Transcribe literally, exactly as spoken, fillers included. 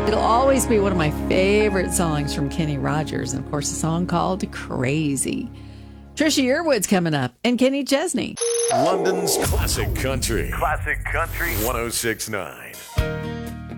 It'll always be one of my favorite songs from Kenny Rogers. And, of course, a song called Crazy. Trisha Yearwood's coming up, and Kenny Chesney. London's Classic Country. Classic Country. one oh six point nine.